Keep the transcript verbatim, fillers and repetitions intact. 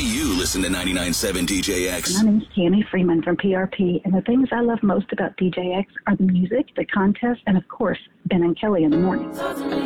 you listen to ninety-nine point seven D J X. My name's Tammy Freeman from P R P, and the things I love most about D J X are the music, the contest, and of course, Ben and Kelly in the morning.